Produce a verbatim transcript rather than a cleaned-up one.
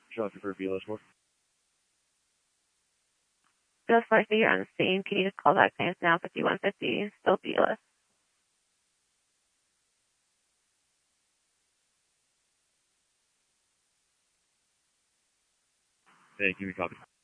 Traffic for B L S four. Just like you're on the scene, can you just call back claims now, fifty-one fifty, still B L S? Hey, give me a copy.